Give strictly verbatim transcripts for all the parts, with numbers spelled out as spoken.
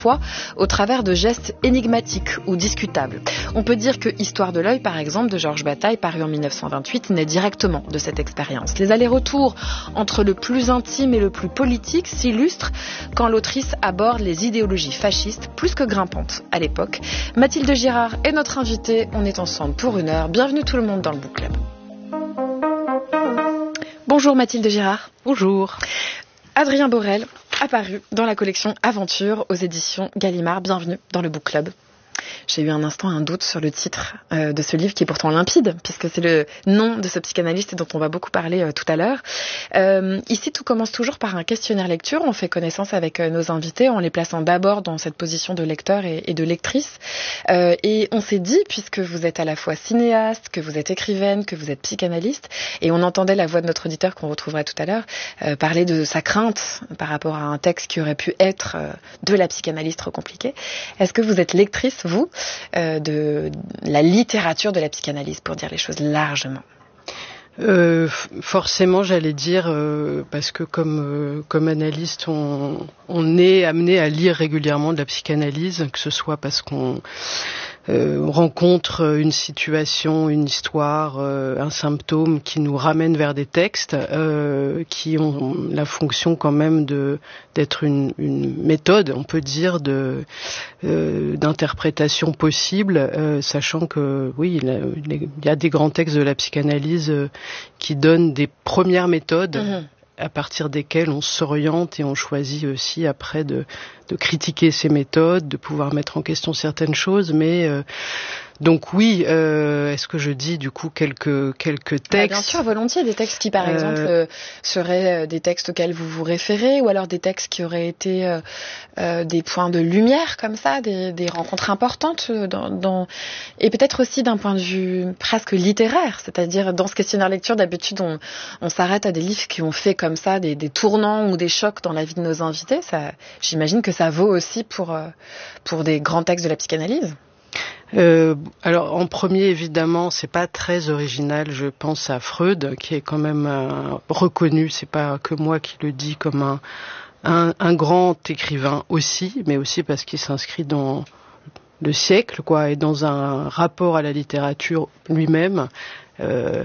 au travers de gestes énigmatiques ou discutables. On peut dire que Histoire de l'œil, par exemple, de Georges Bataille, paru en mille neuf cent vingt-huit, naît directement de cette expérience. Les allers-retours entre le plus intime et le plus politique s'illustrent quand l'autrice aborde les idéologies fascistes, plus que grimpantes à l'époque. Mathilde Girard est notre invitée, on est ensemble pour une heure. Bienvenue tout le monde dans le Book Club. Bonjour Mathilde Girard. Bonjour. Adrien Borel, apparu dans la collection Aventure aux éditions Gallimard. Bienvenue dans le Book Club. J'ai eu un instant un doute sur le titre euh, de ce livre qui est pourtant limpide, puisque c'est le nom de ce psychanalyste dont on va beaucoup parler euh, tout à l'heure. Euh, ici, tout commence toujours par un questionnaire lecture. On fait connaissance avec euh, nos invités en les plaçant d'abord dans cette position de lecteur et, et de lectrice. Euh, et on s'est dit, puisque vous êtes à la fois cinéaste, que vous êtes écrivaine, que vous êtes psychanalyste, et on entendait la voix de notre auditeur qu'on retrouverait tout à l'heure, euh, parler de sa crainte par rapport à un texte qui aurait pu être euh, de la psychanalyse trop compliqué. Est-ce que vous êtes lectrice, vous, euh, de la littérature de la psychanalyse, pour dire les choses largement? Euh, forcément, j'allais dire, euh, parce que comme euh, comme analyste, on, on est amené à lire régulièrement de la psychanalyse, que ce soit parce qu'on euh, rencontre une situation, une histoire, euh, un symptôme qui nous ramène vers des textes euh, qui ont la fonction quand même de d'être une, une méthode, on peut dire, de euh, d'interprétation possible, euh, sachant que oui, il, a, il y a des grands textes de la psychanalyse euh, qui donnent des premières méthodes. Mmh. À partir desquelles on s'oriente et on choisit aussi après de, de critiquer ces méthodes, de pouvoir mettre en question certaines choses. Mais euh, donc oui, euh, est-ce que je dis du coup quelques quelques textes? Bah, bien sûr, volontiers, des textes qui par euh... exemple euh, seraient des textes auxquels vous vous référez, ou alors des textes qui auraient été euh, euh, des points de lumière comme ça, des, des rencontres importantes dans, dans... et peut-être aussi d'un point de vue presque littéraire, c'est-à-dire dans ce questionnaire lecture d'habitude on, on s'arrête à des livres qui ont fait comme ça des, des tournants ou des chocs dans la vie de nos invités. Ça, j'imagine que ça vaut aussi pour euh, pour des grands textes de la psychanalyse. Euh, alors en premier évidemment c'est pas très original, je pense à Freud qui est quand même euh, reconnu, c'est pas que moi qui le dis, comme un, un un grand écrivain aussi, mais aussi parce qu'il s'inscrit dans le siècle quoi, et dans un rapport à la littérature lui-même. Euh,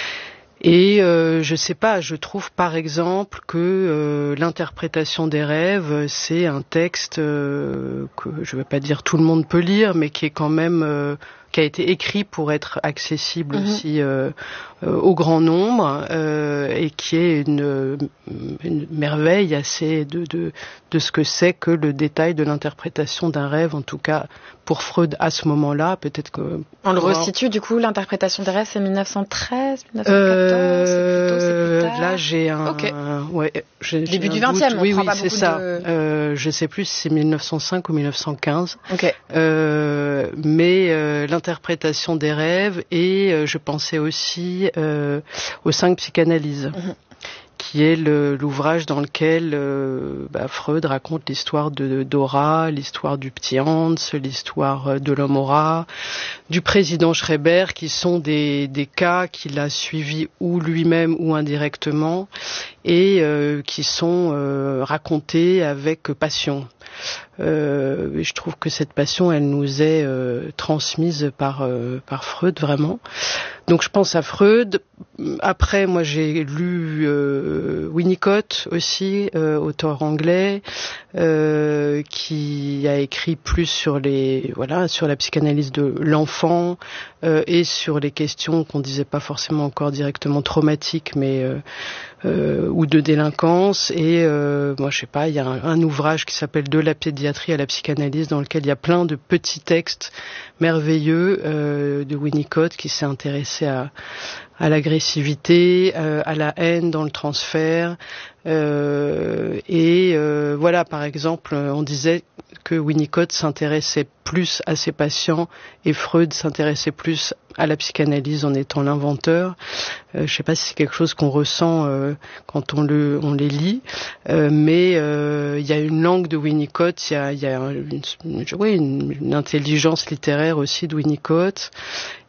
Et euh, je sais pas, je trouve par exemple que euh, l'interprétation des rêves, c'est un texte euh, que je vais pas dire tout le monde peut lire, mais qui est quand même euh, qui a été écrit pour être accessible mmh. aussi euh, euh, au grand nombre euh, et qui est une, une merveille assez de, de de ce que c'est que le détail de l'interprétation d'un rêve, en tout cas pour Freud à ce moment-là. Peut-être que on le resitue du coup, l'interprétation des rêves, c'est mille neuf cent treize, mille neuf cent quatorze, euh, c'est plutôt, c'est plus tard. Là j'ai un, okay. un ouais, j'ai, début j'ai du vingtième, on oui, prend oui, pas c'est beaucoup ça. de... Euh, je sais plus si c'est mille neuf cent cinq ou mille neuf cent quinze. Okay. Euh, mais euh, l'interprétation des rêves, et euh, je pensais aussi euh, aux cinq psychanalyses. Mm-hmm. Qui est le, l'ouvrage dans lequel euh, bah, Freud raconte l'histoire de Dora, l'histoire du petit Hans, l'histoire de l'homme au rat, du président Schreiber, qui sont des, des cas qu'il a suivis ou lui-même ou indirectement, et euh, qui sont euh, racontés avec passion. Euh, je trouve que cette passion, elle nous est euh, transmise par euh, par Freud vraiment. Donc je pense à Freud. Après, moi j'ai lu euh, Winnicott aussi, euh, auteur anglais, euh, qui a écrit plus sur les voilà sur la psychanalyse de l'enfant euh, et sur les questions qu'on disait pas forcément encore directement traumatiques, mais euh, Euh, ou de délinquance. Et euh, moi je sais pas, il y a un, un ouvrage qui s'appelle De la pédiatrie à la psychanalyse, dans lequel il y a plein de petits textes merveilleux euh, de Winnicott, qui s'est intéressé à à l'agressivité, euh, à la haine dans le transfert. Euh, et euh, voilà, par exemple, on disait que Winnicott s'intéressait plus à ses patients et Freud s'intéressait plus à la psychanalyse en étant l'inventeur. Euh, je sais pas si c'est quelque chose qu'on ressent euh, quand on le on les lit, euh, mais euh, il y a une langue de Winnicott, il y a il y a une, une, ouais, une, une intelligence littéraire aussi de Winnicott.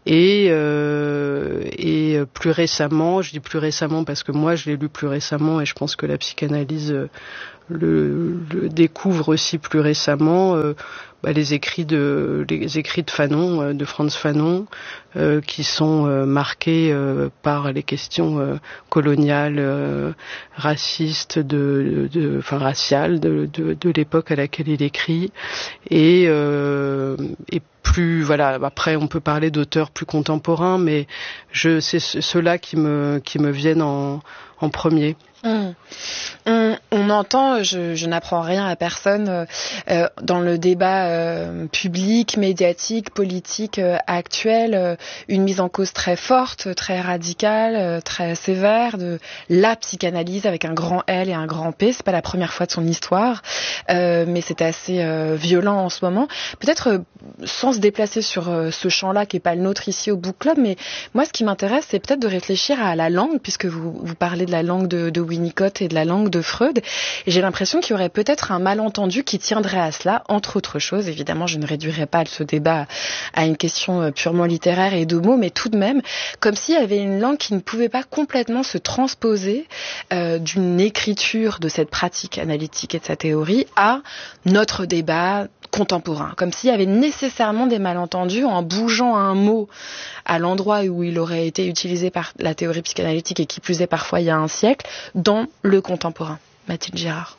Et, euh, et plus récemment, je dis plus récemment parce que moi je l'ai lu plus récemment et je pense que la psychanalyse le, le découvre aussi plus récemment, euh, bah, les écrits de les écrits de Fanon, de Frantz Fanon, euh, qui sont euh, marqués euh, par les questions euh, coloniales, euh, racistes, de, de, enfin raciales de, de, de l'époque à laquelle il écrit, et, euh, et plus voilà. Après, on peut parler d'auteurs plus contemporains, mais je c'est ceux-là qui me qui me viennent en en premier. Mmh. On, on entend, je, je n'apprends rien à personne, euh, dans le débat euh, public, médiatique, politique euh, actuel, euh, une mise en cause très forte, très radicale, euh, très sévère de la psychanalyse avec un grand L et un grand P. C'est pas la première fois de son histoire, euh, mais c'est assez euh, violent en ce moment. Peut-être euh, sans se déplacer sur euh, ce champ-là qui est pas le nôtre ici au Book Club, mais moi ce qui m'intéresse, c'est peut-être de réfléchir à la langue, puisque vous, vous parlez de la langue de, de Winnicott et de la langue de Freud. Et j'ai l'impression qu'il y aurait peut-être un malentendu qui tiendrait à cela, entre autres choses. Évidemment, je ne réduirais pas ce débat à une question purement littéraire et de mots, mais tout de même, comme s'il y avait une langue qui ne pouvait pas complètement se transposer euh, d'une écriture de cette pratique analytique et de sa théorie à notre débat contemporain. Comme s'il y avait nécessairement des malentendus en bougeant un mot à l'endroit où il aurait été utilisé par la théorie psychanalytique et qui plus est parfois il y a un siècle, dans le contemporain. Mathilde Girard.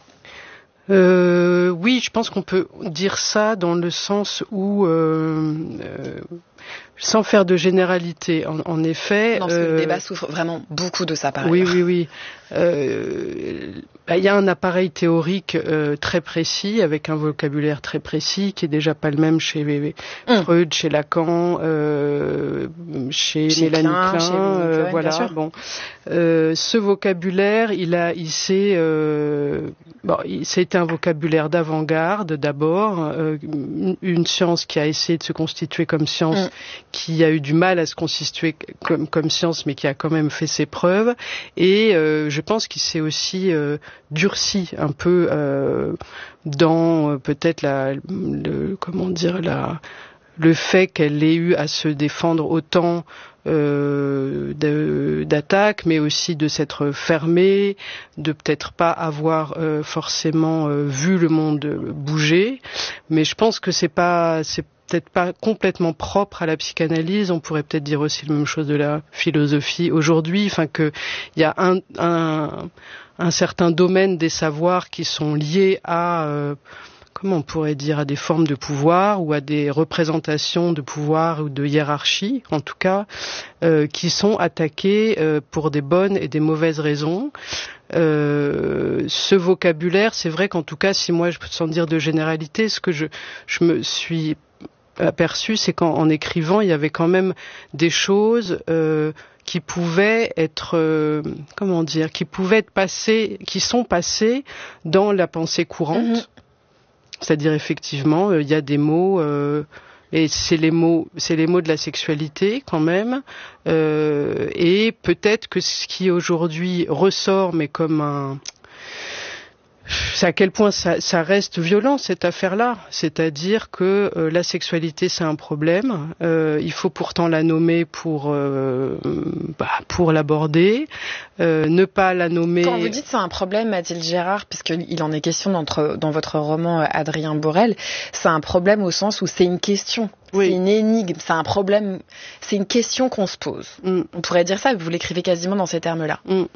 Euh, oui, je pense qu'on peut dire ça dans le sens où, euh, euh, sans faire de généralité, en, en effet... Non, parce euh, que le débat souffre vraiment beaucoup de ça, par Oui, ailleurs. oui, oui. Euh, bah, y a un appareil théorique euh, très précis, avec un vocabulaire très précis, qui est déjà pas le même chez mmh. Freud, chez Lacan, euh, chez, chez Mélanie Klein, Klein chez euh, Cohen, voilà. Bon, euh, ce vocabulaire, il a, il s'est, euh, bon, il, c'était un vocabulaire d'avant-garde d'abord, euh, une, une science qui a essayé de se constituer comme science, mmh. qui a eu du mal à se constituer comme, comme science, mais qui a quand même fait ses preuves, et euh, je pense qu'il s'est aussi euh, durci un peu euh, dans euh, peut-être la, le, comment dire, la, le fait qu'elle ait eu à se défendre autant euh, de, d'attaques, mais aussi de s'être fermée, de peut-être pas avoir euh, forcément euh, vu le monde bouger. Mais je pense que c'est pas, c'est peut-être pas complètement propre à la psychanalyse. On pourrait peut-être dire aussi la même chose de la philosophie aujourd'hui. Enfin, que il y a un, un, un certain domaine des savoirs qui sont liés à, euh, comment on pourrait dire, à des formes de pouvoir ou à des représentations de pouvoir ou de hiérarchie, en tout cas, euh, qui sont attaquées euh, pour des bonnes et des mauvaises raisons. Euh, ce vocabulaire, c'est vrai qu'en tout cas, si moi, sans dire de généralité, ce que je, je me suis aperçu, c'est qu'en en écrivant, il y avait quand même des choses euh, qui pouvaient être, euh, comment dire, qui pouvaient être passées, qui sont passées dans la pensée courante. Mmh. C'est-à-dire effectivement, il euh, y a des mots, euh, et c'est les mots, c'est les mots de la sexualité quand même, euh, et peut-être que ce qui aujourd'hui ressort, mais comme un c'est à quel point ça, ça reste violent cette affaire-là, c'est-à-dire que euh, la sexualité c'est un problème, euh, il faut pourtant la nommer pour euh, bah, pour l'aborder, euh, ne pas la nommer. Quand vous dites c'est un problème, Mathilde Girard, puisqu'il en est question dans, dans votre roman Adrien Borel, c'est un problème au sens où c'est une question. Oui. C'est une énigme, c'est un problème, c'est une question qu'on se pose. Mm. On pourrait dire ça, vous l'écrivez quasiment dans ces termes-là. Mm.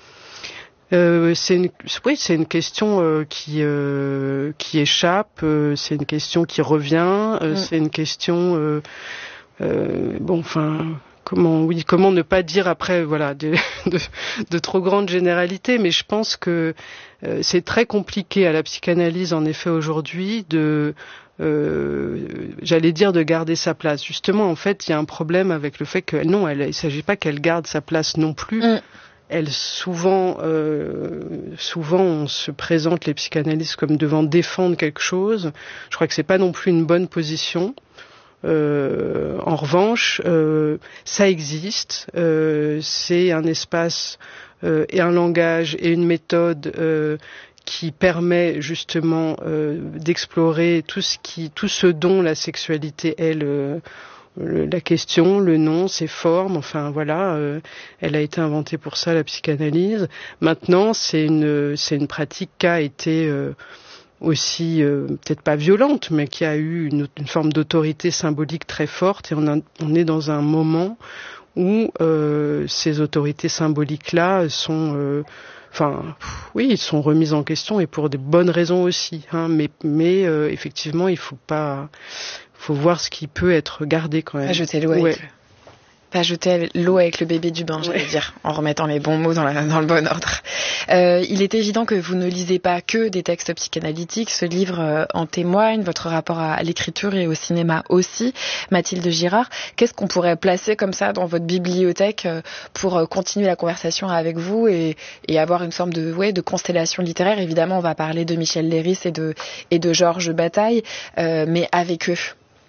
Euh, c'est une, oui, c'est une question euh, qui euh, qui échappe. Euh, c'est une question qui revient. Euh, mm. C'est une question. Euh, euh, bon, enfin, comment, oui, comment ne pas dire après, voilà, de, de, de trop grandes généralités. Mais je pense que euh, c'est très compliqué à la psychanalyse, en effet, aujourd'hui, de Euh, j'allais dire de garder sa place. Justement, en fait, il y a un problème avec le fait que non, elle, il ne s'agit pas qu'elle garde sa place non plus. Mm. Elle souvent, euh, souvent, on se présente les psychanalystes comme devant défendre quelque chose. Je crois que c'est pas non plus une bonne position. Euh, en revanche, euh, ça existe. Euh, c'est un espace euh, et un langage et une méthode euh, qui permet justement euh, d'explorer tout ce qui, tout ce dont la sexualité est le, le, la question, le nom, ses formes, enfin voilà, euh, elle a été inventée pour ça, la psychanalyse. Maintenant, c'est une, c'est une pratique qui a été euh, aussi, euh, peut-être pas violente, mais qui a eu une, une forme d'autorité symbolique très forte, et on, a, on est dans un moment où euh, ces autorités symboliques-là sont... Euh, Enfin, oui, ils sont remis en question, et pour des bonnes raisons aussi. Hein, mais, mais euh, effectivement, il faut pas, faut voir ce qui peut être gardé quand même. Pas jeter l'eau avec, ouais. le... pas jeter l'eau avec le bébé du bain, j'allais ouais. dire, en remettant les bons mots dans, la, dans le bon ordre. Euh, il est évident que vous ne lisez pas que des textes psychanalytiques. Ce livre euh, en témoigne, votre rapport à l'écriture et au cinéma aussi. Mathilde Girard, qu'est-ce qu'on pourrait placer comme ça dans votre bibliothèque euh, pour euh, continuer la conversation avec vous et, et avoir une forme de, ouais, de constellation littéraire? Évidemment, on va parler de Michel Leiris et de, et de Georges Bataille, euh, mais avec eux.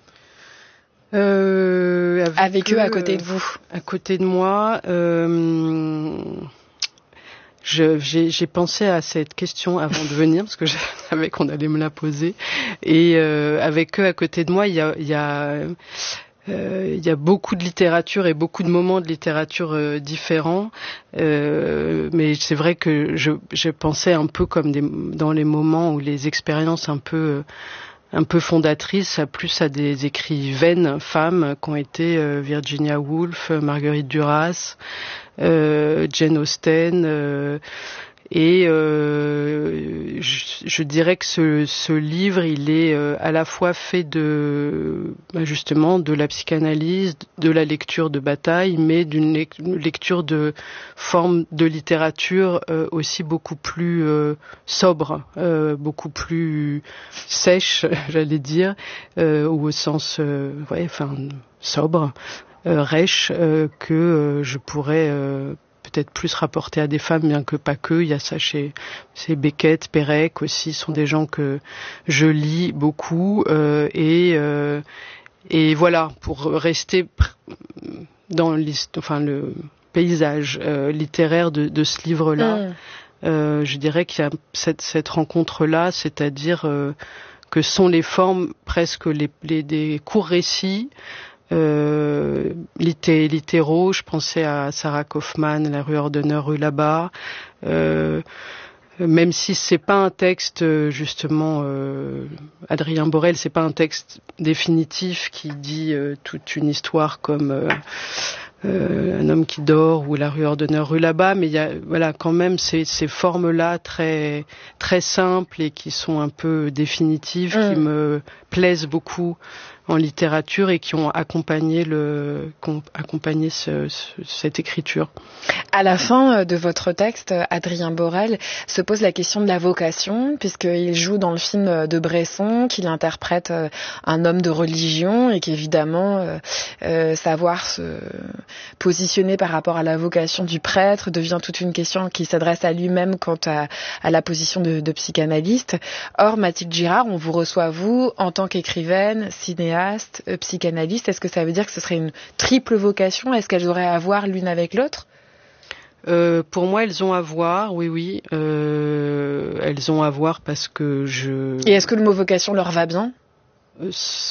Euh, avec, avec eux, eux, à côté de vous. À côté de moi, euh, je, j'ai, j'ai pensé à cette question avant de venir, parce que je savais qu'on allait me la poser. Et euh, avec eux, à côté de moi, il y a, il y a, euh, il y a beaucoup de littérature et beaucoup de moments de littérature euh, différents. Euh, mais c'est vrai que je, je pensais un peu comme des, dans les moments où les expériences un peu... Euh, un peu fondatrice, plus à des écrivaines femmes qui ont été euh, Virginia Woolf, Marguerite Duras, euh, Jane Austen, euh, et euh, je, je dirais que ce, ce livre, il est euh, à la fois fait de justement de la psychanalyse, de la lecture de Bataille, mais d'une lecture de forme de littérature euh, aussi beaucoup plus euh, sobre, euh, beaucoup plus sèche, j'allais dire, euh, ou au sens, euh, ouais, enfin sobre, euh, rêche, euh, que euh, je pourrais euh, peut-être plus rapporté à des femmes, bien que pas que. Il y a ça chez, chez Beckett, Pérec aussi, sont des gens que je lis beaucoup. Euh, et, euh, et voilà, pour rester dans enfin, le paysage euh, littéraire de, de ce livre-là, mmh. euh, je dirais qu'il y a cette, cette rencontre-là, c'est-à-dire euh, que sont les formes presque les, les, des courts récits, Euh, litté, littéraux, je pensais à Sarah Kaufman, La rue Ordener, rue là-bas, euh, même si c'est pas un texte justement, euh, Adrien Borel, c'est pas un texte définitif qui dit euh, toute une histoire comme euh, euh, Un homme qui dort ou La rue Ordener, rue là-bas, mais il y a voilà quand même ces, ces formes-là très très simples et qui sont un peu définitives, mmh. qui me plaisent beaucoup en littérature et qui ont accompagné le accompagné ce, ce, cette écriture. À la fin de votre texte, Adrien Borel se pose la question de la vocation, puisqu'il joue dans le film de Bresson, qu'il interprète un homme de religion et qu'évidemment euh, euh, savoir se positionner par rapport à la vocation du prêtre devient toute une question qui s'adresse à lui-même quant à, à la position de, de psychanalyste. Or, Mathilde Girard, on vous reçoit vous en tant qu'écrivaine, cinéaste, psychanalyste. Est-ce que ça veut dire que ce serait une triple vocation? Est-ce qu'elles auraient à voir l'une avec l'autre? Euh, pour moi, elles ont à voir, oui, oui. Euh, elles ont à voir parce que je... Et est-ce que le mot vocation leur va bien? euh,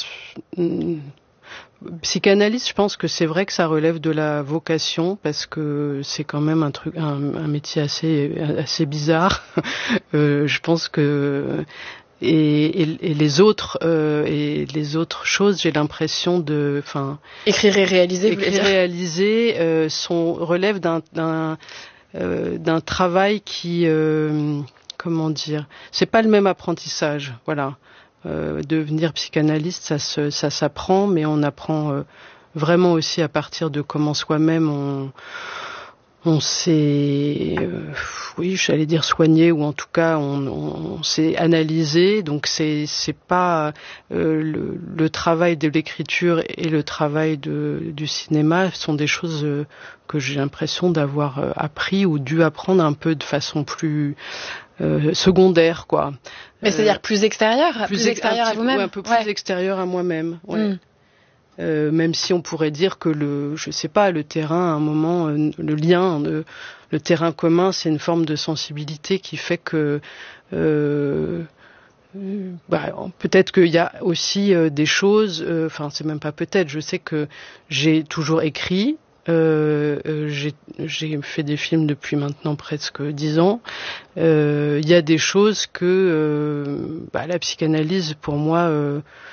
Psychanalyste, je pense que c'est vrai que ça relève de la vocation parce que c'est quand même un truc, un, un métier assez, assez bizarre. euh, je pense que... Et, et, et les autres euh, et les autres choses, j'ai l'impression de, enfin, écrire et réaliser, écrire et réaliser euh, sont relèvent d'un d'un euh, d'un travail qui, euh, comment dire, c'est pas le même apprentissage, voilà. Euh, devenir psychanalyste, ça se, ça s'apprend, mais on apprend euh, vraiment aussi à partir de comment soi-même on on s'est, euh, oui, j'allais dire soigné, ou en tout cas on, on, on s'est analysé. Donc c'est c'est pas euh, le, le travail de l'écriture et le travail de, du cinéma sont des choses euh, que j'ai l'impression d'avoir euh, appris ou dû apprendre un peu de façon plus euh, secondaire, quoi. Mais c'est-à-dire plus extérieure, plus, plus extérieure à vous-même, ouais, un peu plus ouais. extérieure à moi-même. Ouais. Mm. Euh, même si on pourrait dire que le, je sais pas, le terrain, à un moment, euh, le lien, le, le terrain commun, c'est une forme de sensibilité qui fait que euh, bah, peut-être qu'il y a aussi euh, des choses, enfin euh, c'est même pas peut-être, je sais que j'ai toujours écrit, euh, euh, j'ai, j'ai fait des films depuis maintenant presque dix ans, il euh, y a des choses que euh, bah, la psychanalyse pour moi euh,